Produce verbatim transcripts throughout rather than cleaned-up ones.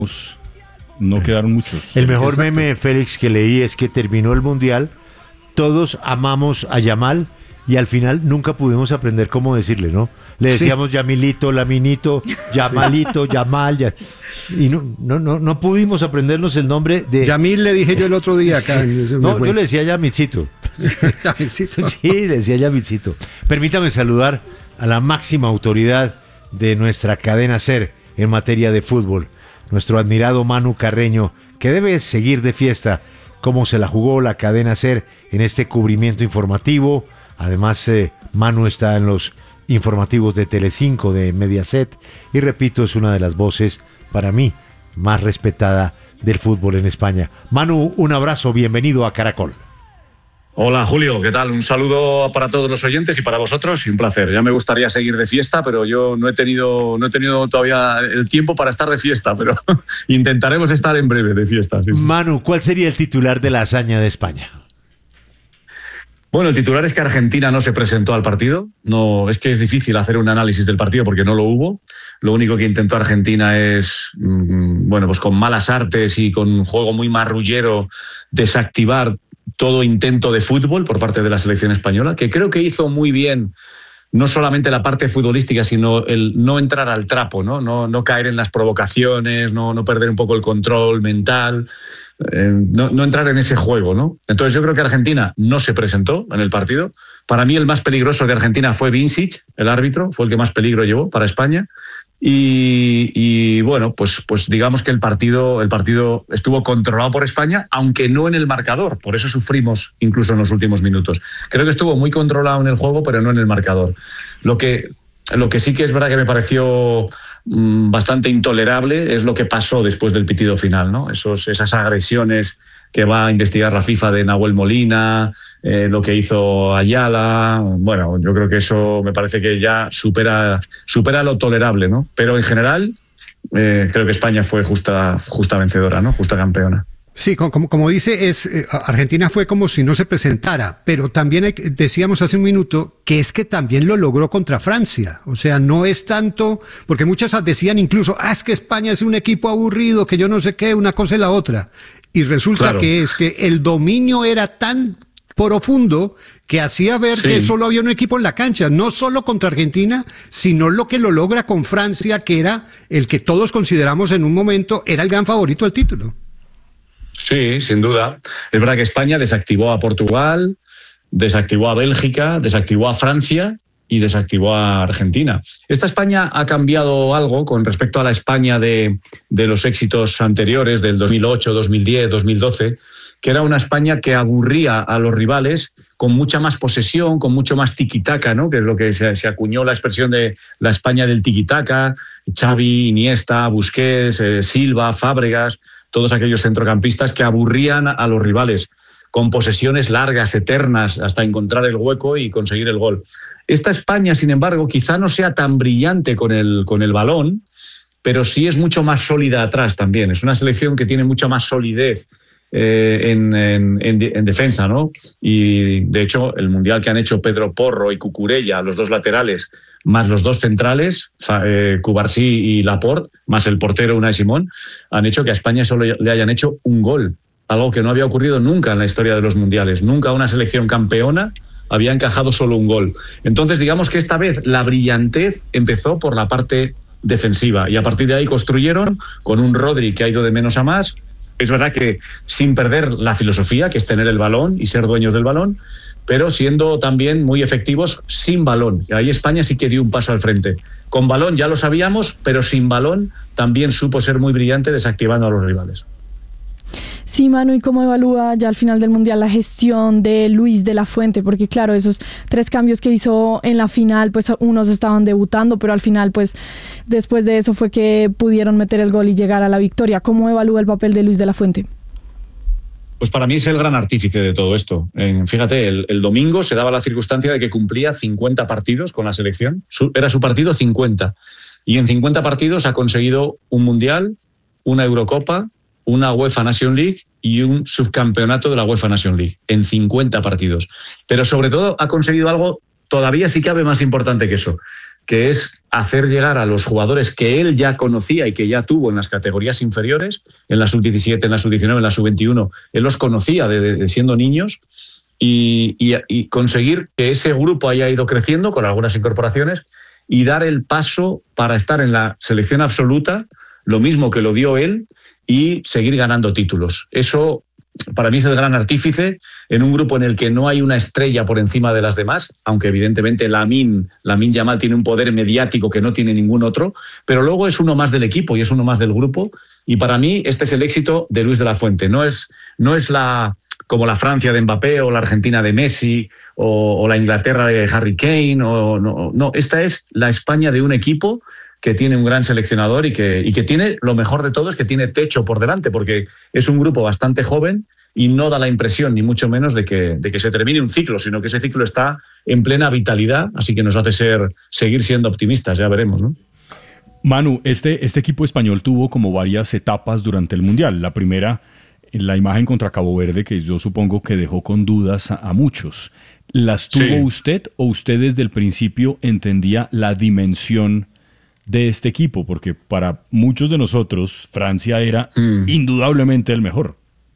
No quedaron muchos. El mejor Exacto. meme, Félix, que leí es que terminó el Mundial, todos amamos a Yamal y al final nunca pudimos aprender cómo decirle, ¿no? Le decíamos sí. Yamilito, Laminito, Yamalito, Yamal, ya, y no, no, no, no pudimos aprendernos el nombre de... Yamil le dije yo el otro día acá. No, yo le decía Yamilcito. Yamilcito. Sí, le decía Yamilcito. Permítame saludar a la máxima autoridad de nuestra cadena SER en materia de fútbol, nuestro admirado Manu Carreño, que debe seguir de fiesta cómo se la jugó la cadena SER en este cubrimiento informativo. Además, eh, Manu está en los informativos de Telecinco, de Mediaset, y repito, es una de las voces, para mí, más respetada del fútbol en España. Manu, un abrazo, bienvenido a Caracol. Hola Julio, ¿qué tal? Un saludo para todos los oyentes y para vosotros, y un placer. Ya me gustaría seguir de fiesta, pero yo no he tenido, no he tenido todavía el tiempo para estar de fiesta, pero intentaremos estar en breve de fiesta. Sí, sí. Manu, ¿cuál sería el titular de la hazaña de España? Bueno, el titular es que Argentina no se presentó al partido. No, es que es difícil hacer un análisis del partido porque no lo hubo. Lo único que intentó Argentina es, bueno, pues con malas artes y con un juego muy marrullero, desactivar todo intento de fútbol por parte de la selección española, que creo que hizo muy bien no solamente la parte futbolística, sino el no entrar al trapo, no, no, no caer en las provocaciones, no, no perder un poco el control mental, eh, no, no entrar en ese juego, ¿no? Entonces yo creo que Argentina no se presentó en el partido. Para mí el más peligroso de Argentina fue Vincic, el árbitro, fue el que más peligro llevó para España. Y, y bueno, pues, pues digamos que el partido, el partido estuvo controlado por España, aunque no en el marcador. Por eso sufrimos incluso en los últimos minutos. Creo que estuvo muy controlado en el juego, pero no en el marcador. Lo que, lo que sí que es verdad que me pareció mmm, bastante intolerable es lo que pasó después del pitido final, ¿no? Esos, esas agresiones que va a investigar la FIFA de Nahuel Molina, eh, lo que hizo Ayala. Bueno, yo creo que eso me parece que ya supera, supera lo tolerable, ¿no? Pero en general, eh, creo que España fue justa, justa vencedora, ¿no? Justa campeona. Sí, como, como dice, es eh, Argentina fue como si no se presentara, pero también hay, decíamos hace un minuto que es que también lo logró contra Francia. O sea, no es tanto, porque muchas decían incluso, ah, es que España es un equipo aburrido, que yo no sé qué, una cosa y la otra. Y resulta claro. que es que el dominio era tan profundo que hacía ver sí. que solo había un equipo en la cancha, no solo contra Argentina, sino lo que lo logra con Francia, que era el que todos consideramos en un momento era el gran favorito al título. Sí, sin duda. Es verdad que España desactivó a Portugal, desactivó a Bélgica, desactivó a Francia y desactivó a Argentina. Esta España ha cambiado algo con respecto a la España de, de los éxitos anteriores, del dos mil ocho, dos mil diez, dos mil doce, que era una España que aburría a los rivales con mucha más posesión, con mucho más tiquitaca, ¿no? Que es lo que se, se acuñó la expresión de la España del tiquitaca, Xavi, Iniesta, Busquets, eh, Silva, Fábregas, todos aquellos centrocampistas que aburrían a los rivales con posesiones largas, eternas, hasta encontrar el hueco y conseguir el gol. Esta España, sin embargo, quizá no sea tan brillante con el, con el balón, pero sí es mucho más sólida atrás también. Es una selección que tiene mucha más solidez eh, en, en, en, en defensa, ¿no? Y, de hecho, el mundial que han hecho Pedro Porro y Cucurella, los dos laterales, más los dos centrales, eh, Cubarsí y Laporte, más el portero Unai Simón, han hecho que a España solo le hayan hecho un gol. Algo que no había ocurrido nunca en la historia de los mundiales. Nunca una selección campeona había encajado solo un gol. Entonces, digamos que esta vez la brillantez empezó por la parte defensiva y a partir de ahí construyeron con un Rodri que ha ido de menos a más. Es verdad que sin perder la filosofía, que es tener el balón y ser dueños del balón, pero siendo también muy efectivos sin balón. Y ahí España sí que dio un paso al frente. Con balón ya lo sabíamos, pero sin balón también supo ser muy brillante desactivando a los rivales. Sí, Manu, ¿y cómo evalúa ya al final del Mundial la gestión de Luis de la Fuente? Porque claro, esos tres cambios que hizo en la final, pues unos estaban debutando, pero al final, pues después de eso fue que pudieron meter el gol y llegar a la victoria. ¿Cómo evalúa el papel de Luis de la Fuente? Pues para mí es el gran artífice de todo esto. Eh, fíjate, el, el domingo se daba la circunstancia de que cumplía cincuenta partidos con la selección. Su, era su partido cincuenta. Y en cincuenta partidos ha conseguido un Mundial, una Eurocopa, una UEFA Nation League y un subcampeonato de la UEFA Nation League en cincuenta partidos. Pero sobre todo ha conseguido algo todavía sí cabe más importante que eso. que es hacer llegar a los jugadores que él ya conocía y que ya tuvo en las categorías inferiores, en la sub diecisiete, en la sub diecinueve, en la sub veintiuno, él los conocía de, de, de siendo niños, y, y, y conseguir que ese grupo haya ido creciendo con algunas incorporaciones y dar el paso para estar en la selección absoluta, lo mismo que lo dio él, y seguir ganando títulos. Eso para mí es el gran artífice en un grupo en el que no hay una estrella por encima de las demás, aunque evidentemente Lamine, Lamine Yamal tiene un poder mediático que no tiene ningún otro, pero luego es uno más del equipo y es uno más del grupo, y para mí este es el éxito de Luis de la Fuente. No es, no es la, como la Francia de Mbappé o la Argentina de Messi o, o la Inglaterra de Harry Kane, o, no, no, esta es la España de un equipo que tiene un gran seleccionador y que, y que tiene, lo mejor de todo es que tiene techo por delante, porque es un grupo bastante joven y no da la impresión, ni mucho menos, de que, de que se termine un ciclo, sino que ese ciclo está en plena vitalidad, así que nos hace ser, seguir siendo optimistas, ya veremos, ¿no? Manu, este, este equipo español tuvo como varias etapas durante el Mundial. La primera, en la imagen contra Cabo Verde, que yo supongo que dejó con dudas a, a muchos. ¿Las tuvo Sí. usted o usted desde el principio entendía la dimensión de este equipo? Porque para muchos de nosotros Francia era mm. indudablemente el mejor.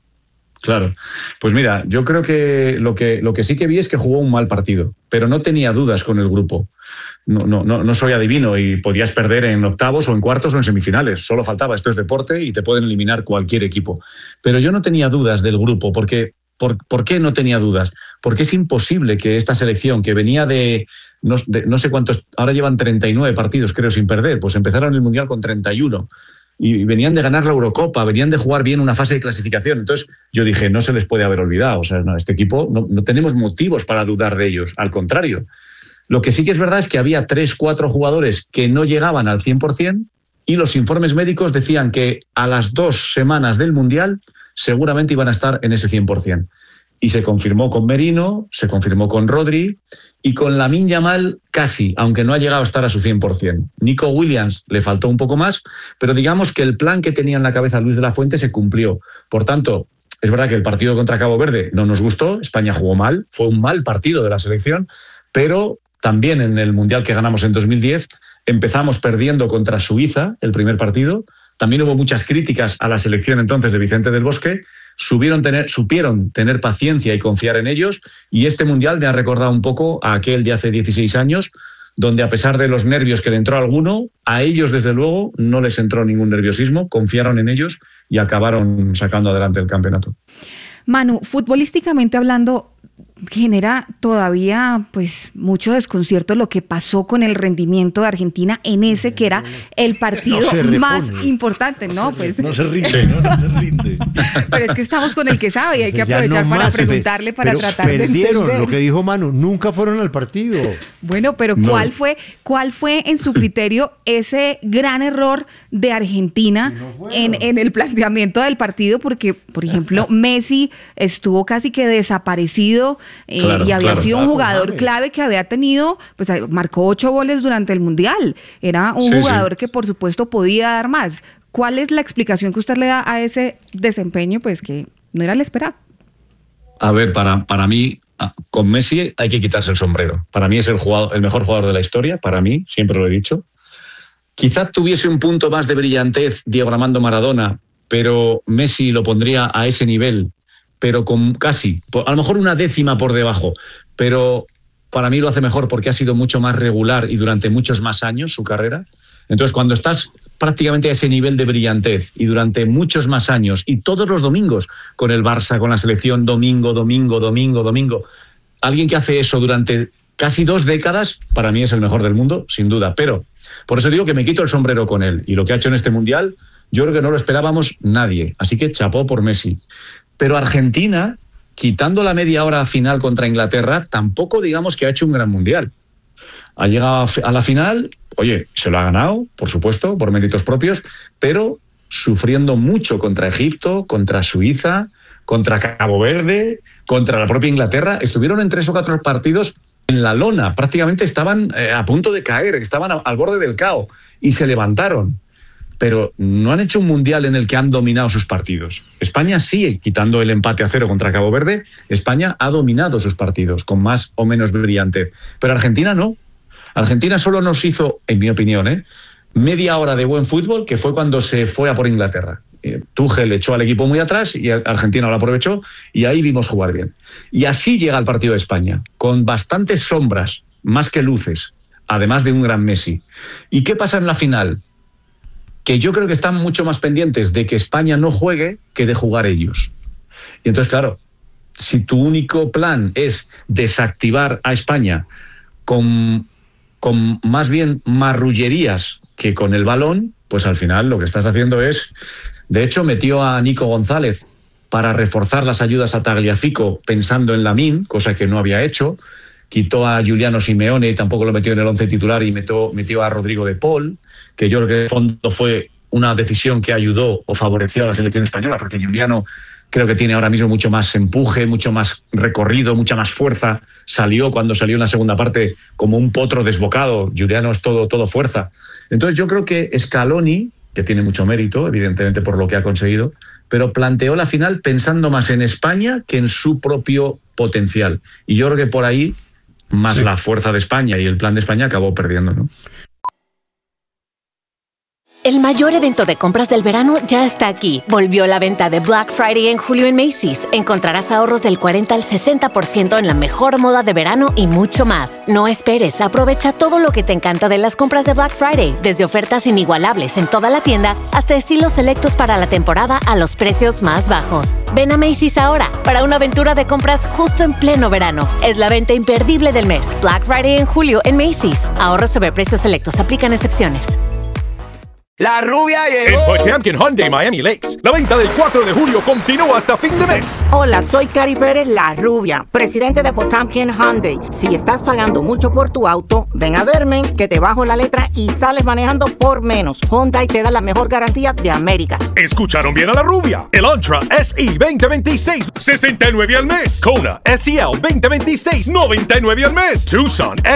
Claro, pues mira, yo creo que lo, que lo que sí que vi es que jugó un mal partido, pero no tenía dudas con el grupo. No, no, no, no soy adivino y podías perder en octavos o en cuartos o en semifinales, solo faltaba, esto es deporte y te pueden eliminar cualquier equipo. Pero yo no tenía dudas del grupo, porque ¿por, ¿por qué no tenía dudas? Porque es imposible que esta selección que venía de no, de no sé cuántos, ahora llevan treinta y nueve partidos creo sin perder, pues empezaron el Mundial con treinta y uno. Y venían de ganar la Eurocopa, venían de jugar bien una fase de clasificación. Entonces yo dije, no se les puede haber olvidado. O sea, no, este equipo no, no tenemos motivos para dudar de ellos, al contrario. Lo que sí que es verdad es que había tres, cuatro jugadores que no llegaban al cien por ciento y los informes médicos decían que a las dos semanas del Mundial seguramente iban a estar en ese cien por ciento. Y se confirmó con Merino, se confirmó con Rodri y con Lamine Yamal casi, aunque no ha llegado a estar a su cien por ciento. Nico Williams le faltó un poco más, pero digamos que el plan que tenía en la cabeza Luis de la Fuente se cumplió. Por tanto, es verdad que el partido contra Cabo Verde no nos gustó, España jugó mal, fue un mal partido de la selección, pero también en el Mundial que ganamos en dos mil diez empezamos perdiendo contra Suiza el primer partido. También hubo muchas críticas a la selección entonces de Vicente del Bosque. Subieron tener, supieron tener paciencia y confiar en ellos, y este Mundial me ha recordado un poco a aquel de hace dieciséis años, donde a pesar de los nervios que le entró a alguno, a ellos desde luego no les entró ningún nerviosismo, confiaron en ellos y acabaron sacando adelante el campeonato. Manu, futbolísticamente hablando, genera todavía pues mucho desconcierto lo que pasó con el rendimiento de Argentina en ese que era el partido no más importante, ¿no? No, pues se, no se rinde, no, no se rinde. Pero es que estamos con el que sabe y hay que Ya aprovechar no para más, preguntarle, para pero tratar de perdieron, entender. lo que dijo Manu, nunca fueron al partido. Bueno, pero No. ¿cuál fue, cuál fue en su criterio ese gran error de Argentina en, en el planteamiento del partido? Porque, por ejemplo, Messi estuvo casi que desaparecido eh, Claro, y había claro. sido un Estaba con jugador James. clave que había tenido, pues marcó ocho goles durante el Mundial. Era un Sí, jugador sí. que por supuesto podía dar más. ¿Cuál es la explicación que usted le da a ese desempeño? Pues que no era el esperado. A ver, para, para mí, con Messi hay que quitarse el sombrero. Para mí es el, jugador, el mejor jugador de la historia, para mí, siempre lo he dicho. Quizá tuviese un punto más de brillantez Diego Armando Maradona, pero Messi lo pondría a ese nivel, pero con casi, a lo mejor una décima por debajo, pero para mí lo hace mejor porque ha sido mucho más regular y durante muchos más años su carrera. Entonces, cuando estás prácticamente a ese nivel de brillantez y durante muchos más años y todos los domingos con el Barça, con la selección, domingo, domingo, domingo, domingo, alguien que hace eso durante casi dos décadas, para mí es el mejor del mundo, sin duda. Pero por eso digo que me quito el sombrero con él. Y lo que ha hecho en este Mundial, yo creo que no lo esperábamos nadie. Así que chapó por Messi. Pero Argentina, quitando la media hora final contra Inglaterra, tampoco digamos que ha hecho un gran Mundial. Ha llegado a la final, oye, se lo ha ganado, por supuesto, por méritos propios, pero sufriendo mucho contra Egipto, contra Suiza, contra Cabo Verde, contra la propia Inglaterra. Estuvieron en tres o cuatro partidos en la lona, prácticamente estaban eh, a punto de caer, estaban a, al borde del caos y se levantaron. Pero no han hecho un Mundial en el que han dominado sus partidos. España sí, quitando el empate a cero contra Cabo Verde, España ha dominado sus partidos con más o menos brillantez. Pero Argentina no. Argentina solo nos hizo, en mi opinión, ¿eh? media hora de buen fútbol, que fue cuando se fue a por Inglaterra. Eh, Tuchel echó al equipo muy atrás y Argentina lo aprovechó y ahí vimos jugar bien. Y así llega el partido de España, con bastantes sombras, más que luces, además de un gran Messi. ¿Y qué pasa en la final? Que yo creo que están mucho más pendientes de que España no juegue que de jugar ellos. Y entonces, claro, si tu único plan es desactivar a España con, con más bien marrullerías que con el balón, pues al final lo que estás haciendo es... De hecho, metió a Nico González para reforzar las ayudas a Tagliafico pensando en Lamine, cosa que no había hecho. Quitó a Giuliano Simeone y tampoco lo metió en el once titular y metió, metió a Rodrigo de Paul, que yo creo que en el fondo fue una decisión que ayudó o favoreció a la selección española, porque Giuliano creo que tiene ahora mismo mucho más empuje, mucho más recorrido, mucha más fuerza. Salió cuando salió en la segunda parte como un potro desbocado. Giuliano es todo, todo fuerza. Entonces yo creo que Scaloni, que tiene mucho mérito, evidentemente, por lo que ha conseguido, pero planteó la final pensando más en España que en su propio potencial. Y yo creo que por ahí, más sí. la fuerza de España y el plan de España, acabó perdiendo, ¿no? El mayor evento de compras del verano ya está aquí. Volvió la venta de Black Friday en julio en Macy's. Encontrarás ahorros del cuarenta al sesenta por ciento en la mejor moda de verano y mucho más. No esperes, aprovecha todo lo que te encanta de las compras de Black Friday, desde ofertas inigualables en toda la tienda hasta estilos selectos para la temporada a los precios más bajos. Ven a Macy's ahora para una aventura de compras justo en pleno verano. Es la venta imperdible del mes. Black Friday en julio en Macy's. Ahorros sobre precios selectos, aplican excepciones. La rubia llegó. En Potemkin Hyundai Miami Lakes, la venta del cuatro de julio continúa hasta fin de mes. Hola, soy Cari Pérez, la rubia, presidente de Potemkin Hyundai. Si estás pagando mucho por tu auto, ven a verme, que te bajo la letra y sales manejando por menos. Hyundai te da la mejor garantía de América. ¿Escucharon bien a la rubia? El Antra S E veinte veintiséis, sesenta y nueve al mes. Kona S E L veinte veintiséis, noventa y nueve al mes. Tucson